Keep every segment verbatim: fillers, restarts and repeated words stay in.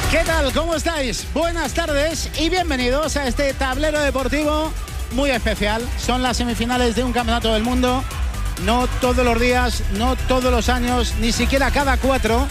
¿Qué tal? ¿Cómo estáis? Buenas tardes y bienvenidos a este tablero deportivo muy especial. Son las semifinales de un campeonato del mundo. No todos los días, no todos los años, ni siquiera cada cuatro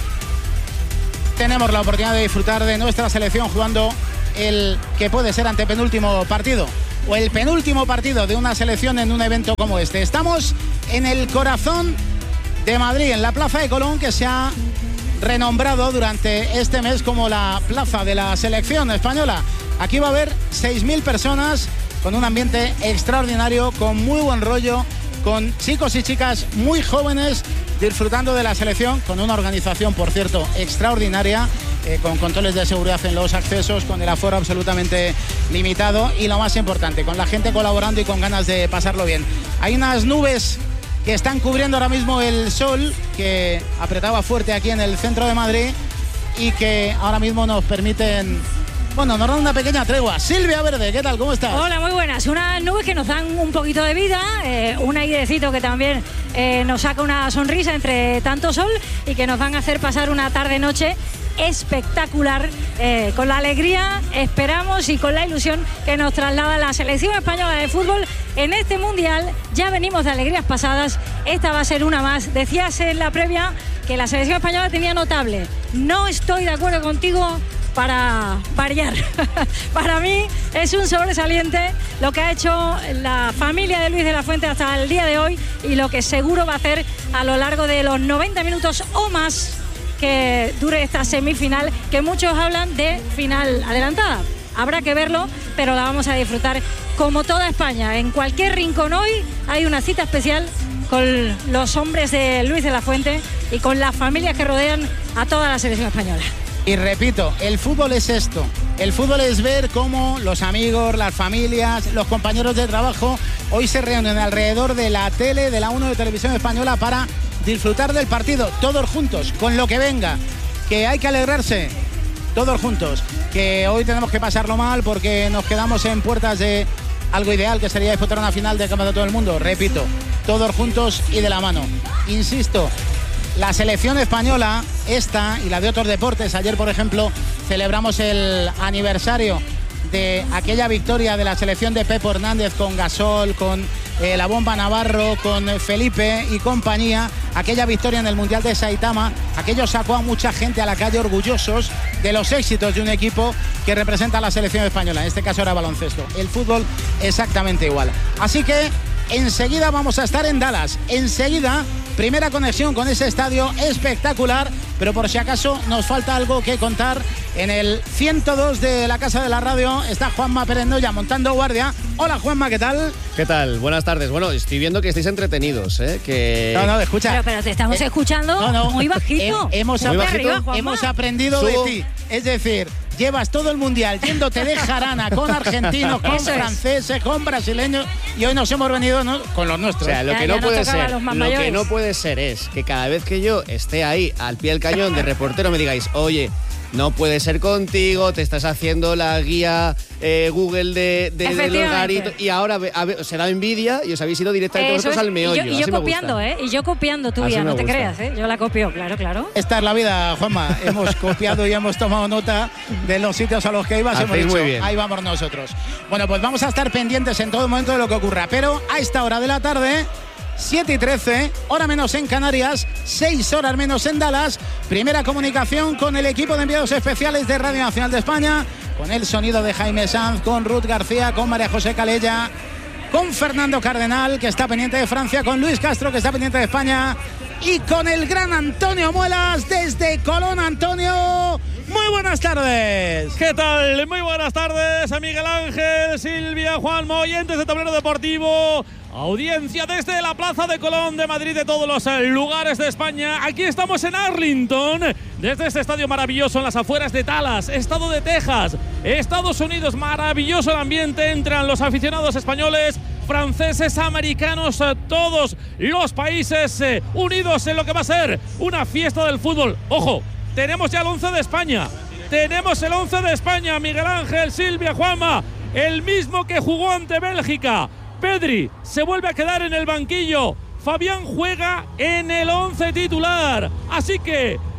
tenemos la oportunidad de disfrutar de nuestra selección jugando el que puede ser antepenúltimo partido o el penúltimo partido de una selección en un evento como este. Estamos en el corazón de Madrid, en la Plaza de Colón, que se ha renombrado durante este mes como la plaza de la selección española. Aquí va a haber seis mil personas con un ambiente extraordinario, con muy buen rollo, con chicos y chicas muy jóvenes disfrutando de la selección, con una organización, por cierto, extraordinaria, eh, con controles de seguridad en los accesos, con el aforo absolutamente limitado y, lo más importante, con la gente colaborando y con ganas de pasarlo bien. Hay unas nubes que están cubriendo ahora mismo el sol, que apretaba fuerte aquí en el centro de Madrid y que ahora mismo nos permiten, bueno, nos dan una pequeña tregua. Silvia Verde, ¿qué tal? ¿Cómo estás? Hola, muy buenas. Unas nubes que nos dan un poquito de vida, eh, un airecito que también eh, nos saca una sonrisa entre tanto sol y que nos van a hacer pasar una tarde-noche espectacular, eh, con la alegría, esperamos, y con la ilusión que nos traslada la selección española de fútbol en este mundial. Ya venimos de alegrías pasadas, esta va a ser una más. Decías en la previa que la selección española tenía notable. No estoy de acuerdo contigo para variar. Para mí es un sobresaliente lo que ha hecho la familia de Luis de la Fuente hasta el día de hoy y lo que seguro va a hacer a lo largo de los noventa minutos o más que dure esta semifinal, que muchos hablan de final adelantada. Habrá que verlo, pero la vamos a disfrutar como toda España. En cualquier rincón hoy hay una cita especial con los hombres de Luis de la Fuente y con las familias que rodean a toda la selección española. Y repito, el fútbol es esto. El fútbol es ver cómo los amigos, las familias, los compañeros de trabajo hoy se reúnen alrededor de la tele, de la uno de Televisión Española, para disfrutar del partido, todos juntos, con lo que venga. Que hay que alegrarse, todos juntos. Que hoy tenemos que pasarlo mal porque nos quedamos en puertas de algo ideal, que sería disputar una final del Campeonato del Mundo. Repito, todos juntos y de la mano. Insisto, la selección española, esta y la de otros deportes, ayer por ejemplo celebramos el aniversario de aquella victoria de la selección de Pepo Hernández con Gasol, con eh, la Bomba Navarro, con Felipe y compañía, aquella victoria en el Mundial de Saitama. Aquello sacó a mucha gente a la calle orgullosos de los éxitos de un equipo que representa a la selección española, en este caso era baloncesto. El fútbol exactamente igual. Así que enseguida vamos a estar en Dallas, enseguida primera conexión con ese estadio espectacular, pero por si acaso nos falta algo que contar. En el ciento dos de la Casa de la Radio está Juanma Perendoya montando guardia. Hola Juanma, ¿qué tal? ¿Qué tal? Buenas tardes. Bueno, estoy viendo que estáis entretenidos, ¿eh? Que... No, no, escucha. Pero, pero te estamos eh, escuchando no, no. muy bajito. He, hemos, muy ap bajito. Arriba, hemos aprendido Subo. de ti. Es decir, llevas todo el mundial yéndote de jarana con argentinos, con Eso franceses, es. con brasileños, y hoy nos hemos venido, ¿no?, con los nuestros. O sea, lo ya, que ya no puede ser, lo mayores. que no puede ser es que cada vez que yo esté ahí al pie del cañón de reportero me digáis, oye, no puede ser contigo, te estás haciendo la guía eh, Google de, de, de los garitos, y ahora a ver, os he dado envidia y os habéis ido directamente vosotros al meollo. Y yo, y yo copiando, ¿eh? Y yo copiando tuya, no te gusta. creas, ¿eh? Yo la copio, claro, claro. Esta es la vida, Juanma. Hemos copiado y hemos tomado nota de los sitios a los que ibas. Hemos dicho, muy bien. Ahí vamos nosotros. Bueno, pues vamos a estar pendientes en todo momento de lo que ocurra. Pero a esta hora de la tarde, siete y trece, hora menos en Canarias, seis horas menos en Dallas. Primera comunicación con el equipo de enviados especiales de Radio Nacional de España, con el sonido de Jaime Sanz, con Ruth García, con María José Calella, con Fernando Cardenal, que está pendiente de Francia, con Luis Castro, que está pendiente de España, y con el gran Antonio Muelas desde Colón. Antonio, muy buenas tardes. ¿Qué tal? Muy buenas tardes a Miguel Ángel, Silvia, Juanma, oyentes de Tablero Deportivo. Audiencia desde la Plaza de Colón de Madrid, de todos los lugares de España. Aquí estamos en Arlington, desde este estadio maravilloso en las afueras de Dallas, estado de Texas, Estados Unidos. Maravilloso el ambiente, entran los aficionados españoles, franceses, americanos, todos los países eh, unidos en lo que va a ser una fiesta del fútbol. Ojo, tenemos ya el once de España, tenemos el once de España, Miguel Ángel, Silvia, Juanma, el mismo que jugó ante Bélgica. Pedri se vuelve a quedar en el banquillo, Fabián juega en el once titular, así que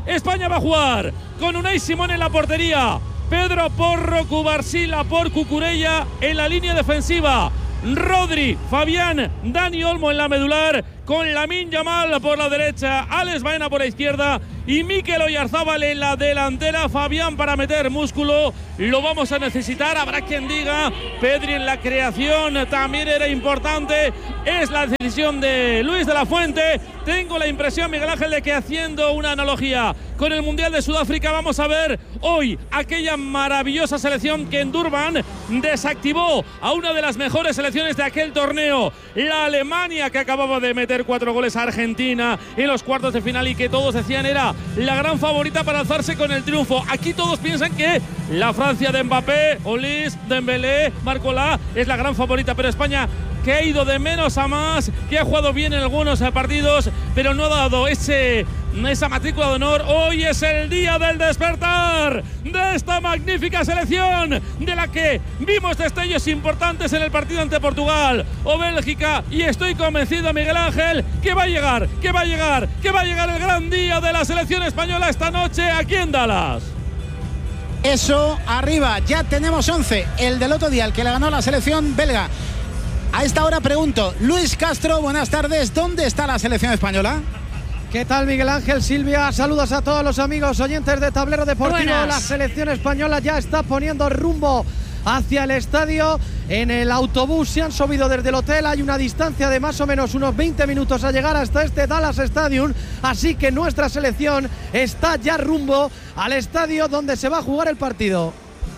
España va a jugar con Unai Simón en la portería, Pedro Porro, Cubarsí, por Cucurella en la línea defensiva, Rodri, Fabián, Dani Olmo en la medular, con Lamine Yamal por la derecha, Alex Baena por la izquierda y Mikel Oyarzábal en la delantera. Fabián para meter músculo, lo vamos a necesitar. Habrá quien diga, Pedri en la creación también era importante. Es la decisión de Luis de la Fuente. Tengo la impresión, Miguel Ángel, de que haciendo una analogía con el Mundial de Sudáfrica, vamos a ver hoy aquella maravillosa selección que en Durban desactivó a una de las mejores selecciones de aquel torneo, la Alemania, que acababa de meter cuatro goles a Argentina en los cuartos de final y que todos decían era la gran favorita para alzarse con el triunfo. Aquí todos piensan que la Francia de Mbappé, Olise, Dembélé, Barcola es la gran favorita, pero España, que ha ido de menos a más, que ha jugado bien en algunos partidos, pero no ha dado ese, esa matrícula de honor. Hoy es el día del despertar de esta magnífica selección, de la que vimos destellos importantes en el partido ante Portugal o Bélgica, y estoy convencido, Miguel Ángel, que va a llegar, que va a llegar, que va a llegar el gran día de la selección española esta noche aquí en Dallas. Eso, arriba, ya tenemos once, el del otro día, el que le ganó la selección belga. A esta hora pregunto, Luis Castro, buenas tardes, ¿dónde está la selección española? ¿Qué tal, Miguel Ángel, Silvia? Saludos a todos los amigos oyentes de Tablero Deportivo. Buenas. La selección española ya está poniendo rumbo hacia el estadio. En el autobús se han subido desde el hotel. Hay una distancia de más o menos unos veinte minutos a llegar hasta este Dallas Stadium. Así que nuestra selección está ya rumbo al estadio donde se va a jugar el partido.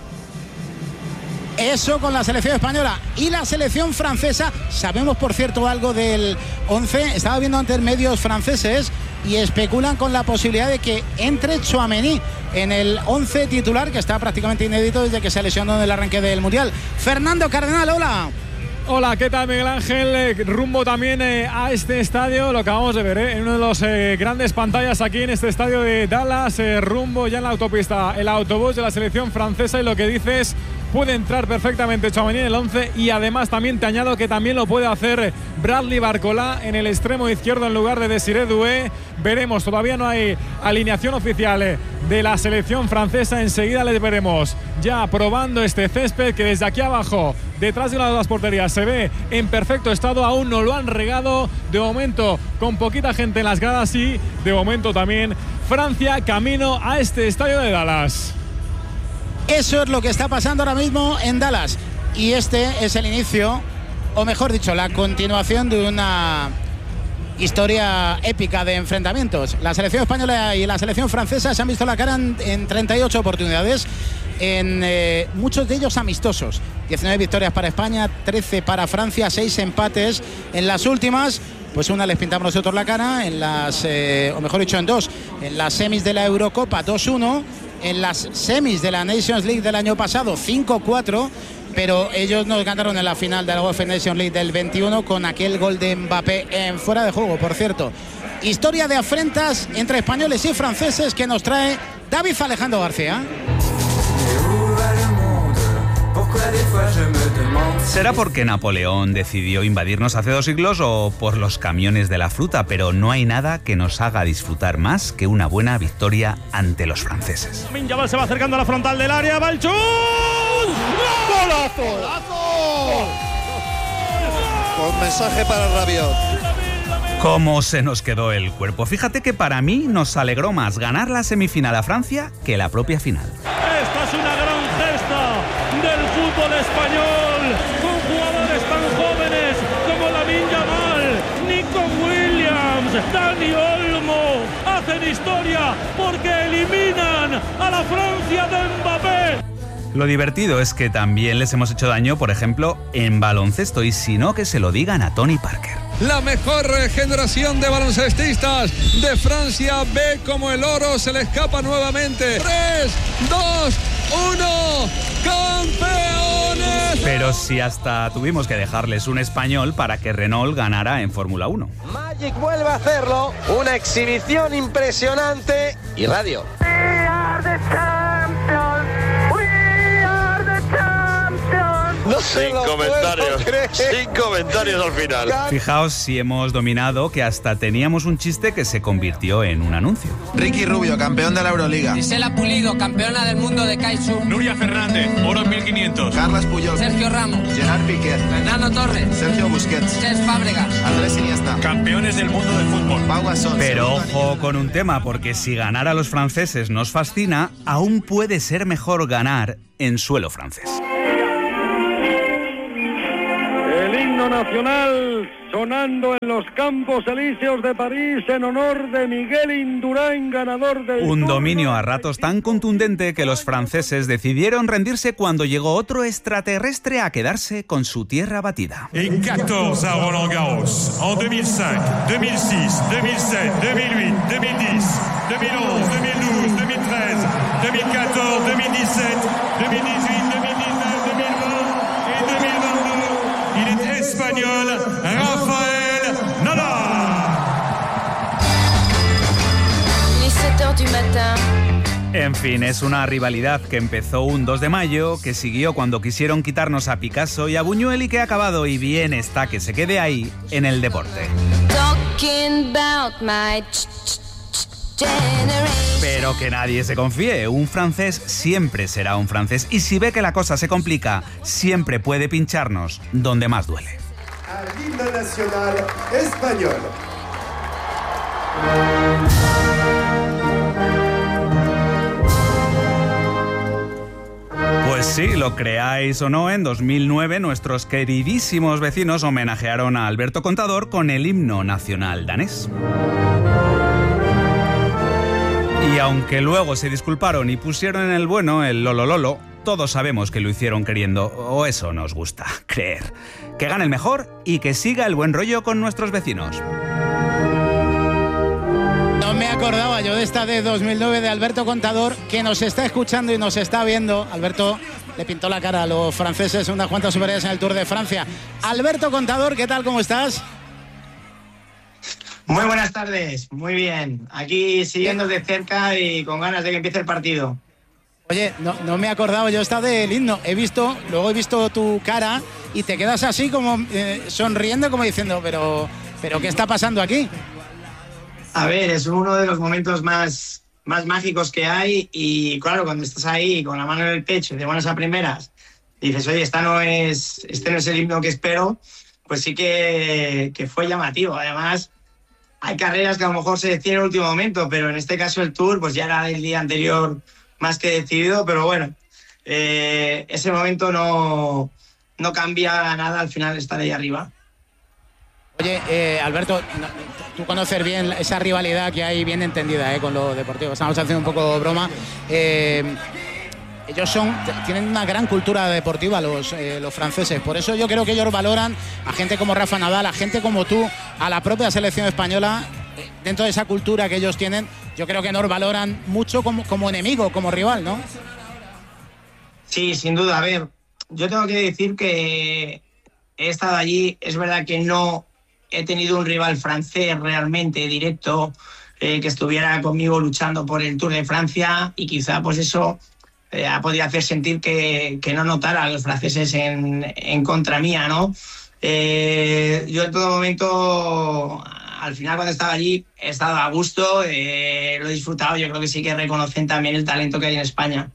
Eso con la selección española. Y la selección francesa, sabemos por cierto algo del once. Estaba viendo antes medios franceses y especulan con la posibilidad de que entre Tchouaméni en el once titular, que está prácticamente inédito desde que se lesionó en el arranque del Mundial. Fernando Cardenal, hola. Hola, ¿qué tal, Miguel Ángel? Eh, rumbo también eh, a este estadio, lo acabamos de ver, eh, en una de las eh, grandes pantallas aquí en este estadio de Dallas, eh, rumbo ya en la autopista, el autobús de la selección francesa, y lo que dices, puede entrar perfectamente Tchouaméni en el once, y además también te añado que también lo puede hacer Bradley Barcola en el extremo izquierdo en lugar de Desiré Doué. Veremos, todavía no hay alineación oficial eh, de la selección francesa, enseguida les veremos ya probando este césped que desde aquí abajo, detrás de una de las porterías, se ve en perfecto estado. Aún no lo han regado, de momento con poquita gente en las gradas, y de momento también Francia camino a este estadio de Dallas. Eso es lo que está pasando ahora mismo en Dallas, y este es el inicio, o mejor dicho, la continuación de una historia épica de enfrentamientos. La selección española y la selección francesa se han visto la cara en, en treinta y ocho oportunidades, en eh, muchos de ellos amistosos. diecinueve victorias para España, trece para Francia, seis empates. En las últimas, pues una les pintamos nosotros la cara, en las, eh, o mejor dicho, en dos, en las semis de la Eurocopa dos uno, en las semis de la Nations League del año pasado cinco cuatro, pero ellos nos ganaron en la final de la UEFA Nations League del veintiuno con aquel gol de Mbappé en fuera de juego, por cierto. Historia de afrentas entre españoles y franceses que nos trae David Alejandro García. ¿Será porque Napoleón decidió invadirnos hace dos siglos o por los camiones de la fruta? Pero no hay nada que nos haga disfrutar más que una buena victoria ante los franceses. Yamal se va acercando a la frontal del área, va el chut. ¡Golazo! ¡Golazo! Con mensaje para Rabiot. ¿Cómo se nos quedó el cuerpo? Fíjate que para mí nos alegró más ganar la semifinal a Francia que la propia final. Esta es una gran gesta del fútbol español, con jugadores tan jóvenes como Lamine Yamal, Nico Williams, Dani Olmo, hacen historia porque eliminan a la Francia de Mbappé. Lo divertido es que también les hemos hecho daño, por ejemplo, en baloncesto, y si no, que se lo digan a Tony Parker. La mejor generación de baloncestistas de Francia ve como el oro se le escapa nuevamente. tres, dos, uno, ¡campeones! Pero si hasta tuvimos que dejarles un español para que Renault ganara en Fórmula uno. Magic vuelve a hacerlo, una exhibición impresionante y radio. We are the champions. We are the champions. No No se Sin lo comentarios. puedo creer. Sin comentarios al final. Fijaos si hemos dominado que hasta teníamos un chiste que se convirtió en un anuncio. Ricky Rubio, campeón de la Euroliga. Gisela Pulido, campeona del mundo de Kaisu. Nuria Fernández, oro en mil quinientos. Carlas Puyol. Sergio Ramos. Gerard Piqué. Fernando Torres. Sergio Busquets. Cesc Fábregas. Andrés Iniesta. Campeones del mundo del fútbol. Pau Gasol. Pero ojo con un tema, porque si ganar a los franceses nos fascina, aún puede ser mejor ganar en suelo francés. El himno nacional sonando en los Campos Elíseos de París en honor de Miguel Indurain, ganador del... Un dominio a ratos tan contundente que los franceses decidieron rendirse cuando llegó otro extraterrestre a quedarse con su tierra batida. Et catorze à Roland Garros. En deux mille cinq, deux mille six, deux mille sept, deux mille huit, deux mille dix, deux mille onze, deux mille douze, deux mille treize, deux mille quatorze, deux mille dix-sept, deux mille dix-huit, deux mille dix-neuf, deux mille vingt et deux mille vingt-deux. Il est espagnol, Rafael Nadal. Les sept heures du matin. En fin, es una rivalidad que empezó un dos de mayo, que siguió cuando quisieron quitarnos a Picasso y a Buñuel y que ha acabado, y bien está que se quede ahí, en el deporte. Talking about my Pero que nadie se confíe, un francés siempre será un francés, y si ve que la cosa se complica, siempre puede pincharnos donde más duele. Al himno nacional español. Pues sí, lo creáis o no, en dos mil nueve nuestros queridísimos vecinos homenajearon a Alberto Contador con el himno nacional danés. Y aunque luego se disculparon y pusieron en el bueno el lolololo, todos sabemos que lo hicieron queriendo, o eso nos gusta creer. Que gane el mejor y que siga el buen rollo con nuestros vecinos. No me acordaba yo de esta de dos mil nueve de Alberto Contador, que nos está escuchando y nos está viendo. Alberto le pintó la cara a los franceses unas cuantas superiores en el Tour de Francia. Alberto Contador, ¿qué tal? ¿Cómo estás? Muy buenas tardes, muy bien. Aquí siguiendo de cerca y con ganas de que empiece el partido. Oye, no, no me acordaba yo esta del himno. He visto, luego he visto tu cara y te quedas así como eh, sonriendo, como diciendo, pero, pero ¿qué está pasando aquí? A ver, es uno de los momentos más, más mágicos que hay y claro, cuando estás ahí con la mano en el pecho y de buenas a primeras dices, oye, esta no es, este no es el himno que espero, pues sí que, que fue llamativo. Además, hay carreras que a lo mejor se deciden en el último momento, pero en este caso el Tour pues ya era del día anterior más que decidido, pero bueno, eh, ese momento no, no cambia nada al final de estar ahí arriba. Oye, eh, Alberto, no, tú conoces bien esa rivalidad que hay bien entendida eh, con lo deportivo. Estamos haciendo un poco broma. Eh, ellos son, tienen una gran cultura deportiva los, eh, los franceses. Por eso yo creo que ellos valoran a gente como Rafa Nadal, a gente como tú, a la propia selección española. Eh, dentro de esa cultura que ellos tienen, yo creo que nos valoran mucho como, como enemigo, como rival, ¿no? Sí, sin duda. A ver, yo tengo que decir que he estado allí. Es verdad que no he tenido un rival francés realmente directo eh, que estuviera conmigo luchando por el Tour de Francia y quizá pues eso eh, ha podido hacer sentir que, que no notara a los franceses en, en contra mía, ¿no? Eh, yo en todo momento, al final cuando estaba allí, he estado a gusto, eh, lo he disfrutado. Yo creo que sí que reconocen también el talento que hay en España.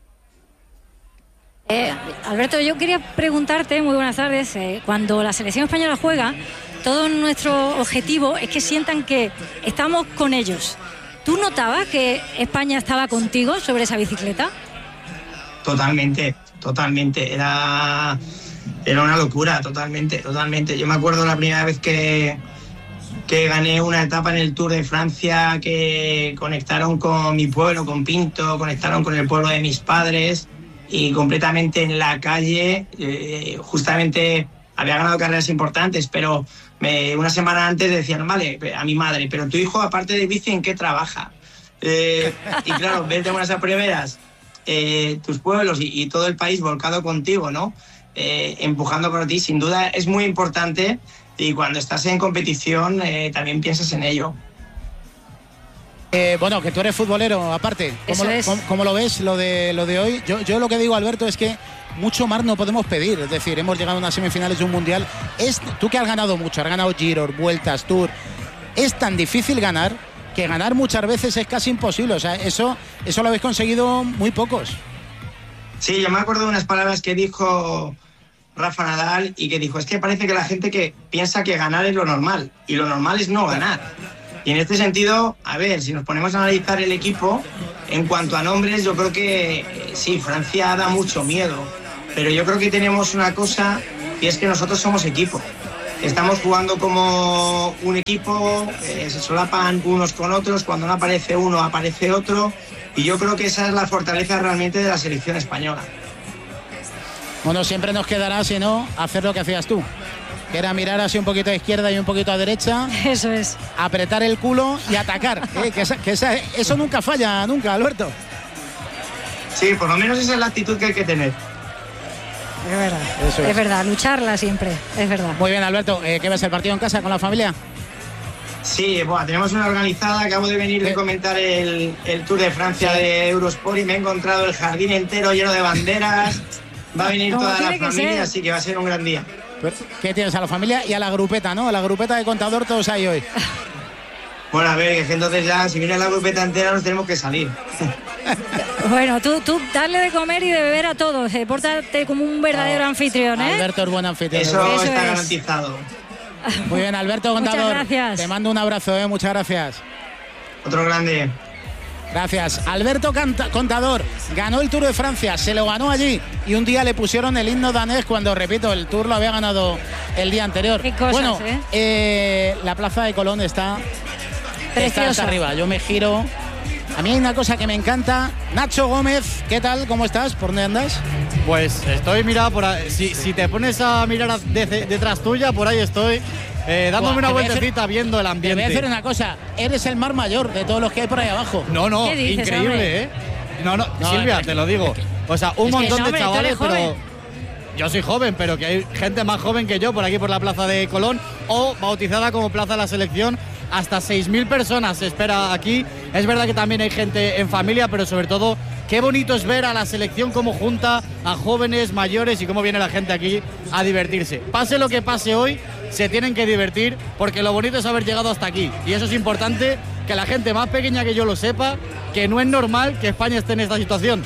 Eh, Alberto, yo quería preguntarte, muy buenas tardes, eh, cuando la selección española juega, todo nuestro objetivo es que sientan que estamos con ellos. ¿Tú notabas que España estaba contigo sobre esa bicicleta? Totalmente, totalmente. Era, era una locura, totalmente, totalmente. Yo me acuerdo la primera vez que, que gané una etapa en el Tour de Francia, que conectaron con mi pueblo, con Pinto, conectaron con el pueblo de mis padres y completamente en la calle, eh, justamente había ganado carreras importantes, pero me, una semana antes decían, vale, a mi madre, pero tu hijo aparte de bici, ¿en qué trabaja? Eh, y claro, ver de buenas a primeras eh, tus pueblos y, y todo el país volcado contigo, ¿no? Eh, empujando por ti, sin duda es muy importante y cuando estás en competición eh, también piensas en ello. Eh, bueno, que tú eres futbolero, aparte. ¿Cómo, Eso lo, es. cómo, cómo lo ves lo de, lo de hoy? Yo, yo lo que digo, Alberto, es que mucho más no podemos pedir. Es decir, hemos llegado a unas semifinales de un mundial. Es, tú que has ganado mucho, has ganado Giros, Vueltas, Tour. Es tan difícil ganar que ganar muchas veces es casi imposible. O sea, eso, eso lo habéis conseguido muy pocos. Sí, yo me acuerdo de unas palabras que dijo Rafa Nadal y que dijo, es que parece que la gente que piensa que ganar es lo normal y lo normal es no ganar. Y en este sentido, a ver, si nos ponemos a analizar el equipo, en cuanto a nombres, yo creo que eh, sí, Francia da mucho miedo, pero yo creo que tenemos una cosa y es que nosotros somos equipo. Estamos jugando como un equipo, eh, se solapan unos con otros, cuando no aparece uno aparece otro, y yo creo que esa es la fortaleza realmente de la selección española. Bueno, siempre nos quedará, si no, hacer lo que hacías tú, que era mirar así un poquito a izquierda y un poquito a derecha. Eso es. Apretar el culo y atacar. ¿eh? que esa, que esa, eso nunca falla, nunca, Alberto. Sí, por lo menos esa es la actitud que hay que tener. Es verdad, Eso es. es. verdad, lucharla siempre, es verdad. Muy bien, Alberto. Eh, ¿Qué ves, el partido en casa con la familia? Sí, bueno, tenemos una organizada. Acabo de venir de comentar el, el Tour de Francia Sí. de Eurosport y me he encontrado el jardín entero lleno de banderas. Va a venir Como toda la tiene que familia, ser. así que va a ser un gran día. ¿Qué tienes? A la familia y a la grupeta, ¿no? A la grupeta de Contador todos ahí hoy. Bueno, a ver, que entonces ya, si viene la grupeta entera, nos tenemos que salir. Bueno, tú, tú darle de comer y de beber a todos, eh, pórtate como un verdadero anfitrión, ¿eh? Alberto es buen anfitrión. Eso, Eso está es. garantizado. Muy bien, Alberto Contador. Muchas gracias. Te mando un abrazo, ¿eh? Muchas gracias. Otro grande. Gracias. Alberto Canta- Contador ganó el Tour de Francia, se lo ganó allí y un día le pusieron el himno danés cuando, repito, el Tour lo había ganado el día anterior. Qué cosas, bueno, ¿eh? eh, la plaza de Colón está, está Preciosa. hasta arriba. Yo me giro. A mí hay una cosa que me encanta. Nacho Gómez, ¿qué tal? ¿Cómo estás? ¿Por dónde andas? Pues estoy, mira, por ahí. Si, si te pones a mirar a- de- detrás tuya, por ahí estoy, eh, dándome Buah, una te voy a vueltecita decir- viendo el Te ambiente. voy a decir una cosa. Eres el mar mayor de todos los que hay por ahí abajo. No, no, ¿Qué dices, increíble, hombre? ¿eh? No, no, No, Silvia, es te lo digo. O sea, un es que montón no, de hombre, tú chavales, eres joven. pero yo soy joven, pero que hay gente más joven que yo por aquí por la Plaza de Colón o bautizada como Plaza de la Selección. Hasta seis mil personas se espera aquí. Es verdad que también hay gente en familia, pero sobre todo, qué bonito es ver a la selección cómo junta a jóvenes, mayores y cómo viene la gente aquí a divertirse. Pase lo que pase hoy, se tienen que divertir porque lo bonito es haber llegado hasta aquí. Y eso es importante, que la gente más pequeña que yo lo sepa, que no es normal que España esté en esta situación.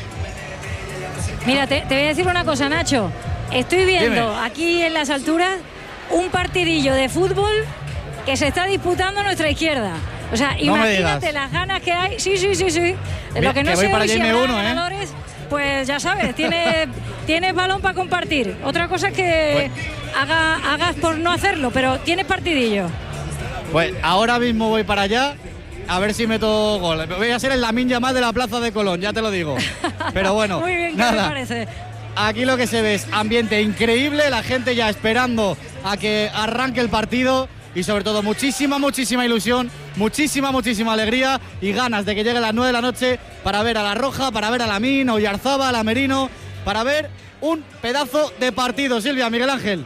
Mira, te, te voy a decir una cosa, Nacho. Estoy viendo Dime. aquí en las alturas un partidillo de fútbol que se está disputando a nuestra izquierda. O sea, No me imagínate digas. las ganas que hay. Sí, sí, sí, sí. Mira, Lo que no que voy sé para hoy si allá y me habrá uno, ¿eh? ganadores, pues ya sabes, tienes, tienes balón para compartir. Otra cosa es que haga, hagas por no hacerlo, pero tienes partidillo. Pues ahora mismo voy para allá a ver si meto gol. Voy a ser el Lamine Yamal de la Plaza de Colón, ya te lo digo. Pero bueno, Muy bien, ¿qué nada. me parece? Aquí lo que se ve es ambiente increíble, la gente ya esperando a que arranque el partido y sobre todo muchísima, muchísima ilusión, muchísima, muchísima alegría y ganas de que llegue a las nueve de la noche para ver a La Roja, para ver a Lamine, a Oyarzábal, a Merino, para ver un pedazo de partido. Silvia, Miguel Ángel.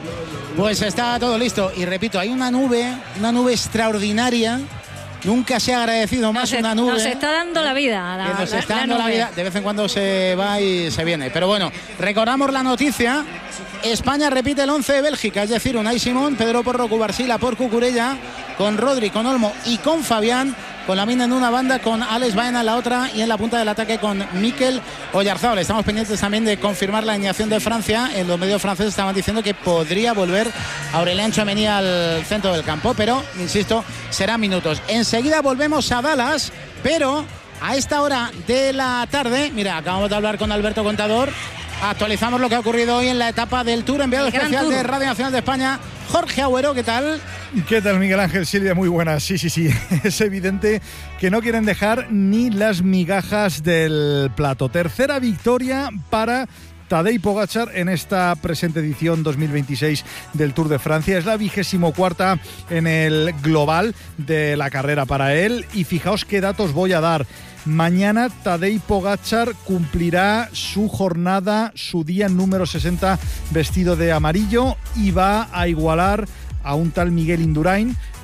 Pues está todo listo. Y repito, hay una nube, una nube extraordinaria. Nunca se ha agradecido más Nos, una nube. nos está dando la vida. La, que nos la- está la dando la nube. vida. De vez en cuando se va y se viene. Pero bueno, recordamos la noticia. España repite el once de Bélgica, es decir, Unai Simón, Pedro Porro, Cubarsila, por Cucurella, con Rodri, con Olmo y con Fabián, con Lamine en una banda, con Alex Baena en la otra y en la punta del ataque con Mikel Oyarzábal. Estamos pendientes también de confirmar la alineación de Francia. En los medios franceses estaban diciendo que podría volver Aurélien Tchouaméni al centro del campo, pero, insisto, serán minutos. Enseguida volvemos a Dallas, pero a esta hora de la tarde, mira, acabamos de hablar con Alberto Contador, actualizamos lo que ha ocurrido hoy en la etapa del Tour, enviado El Gran especial Tour. de Radio Nacional de España, Jorge Agüero, ¿qué tal? ¿Qué tal, Miguel Ángel? Silvia, muy buenas. Sí, sí, sí. Es evidente que no quieren dejar ni las migajas del plato. Tercera victoria para Tadej Pogačar en esta presente edición dos mil veintiséis del Tour de Francia. Es la vigésimo cuarta en el global de la carrera para él. Y fijaos qué datos voy a dar. Mañana Tadej Pogačar cumplirá su jornada, su día número sesenta vestido de amarillo y va a igualar a un tal Miguel Indurain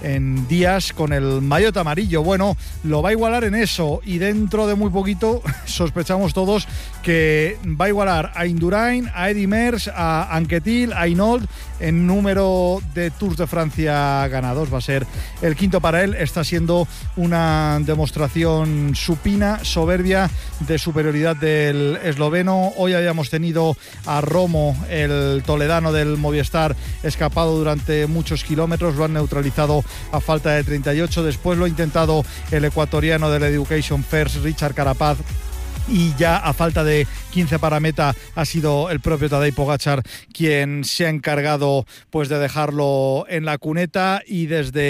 en días con el maillot amarillo. Bueno, lo va a igualar en eso y dentro de muy poquito sospechamos todos que va a igualar a Indurain, a Eddy Merckx, a Anquetil, a Hinault en número de Tours de Francia ganados. Va a ser el quinto para él. Está siendo una demostración supina, soberbia de superioridad del esloveno. Hoy habíamos tenido a Romo, el toledano del Movistar, escapado durante muchos kilómetros. Lo han neutralizado a falta de treinta y ocho. Después lo ha intentado el ecuatoriano del Education First, Richard Carapaz. Y ya a falta de quince para meta ha sido el propio Tadej Pogačar quien se ha encargado pues de dejarlo en la cuneta. Y desde